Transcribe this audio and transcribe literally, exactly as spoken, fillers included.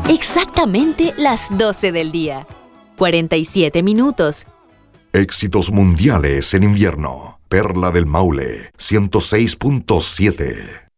Exactamente las doce del día. cuarenta y siete minutos. Éxitos mundiales en invierno. Perla del Maule, ciento seis punto siete.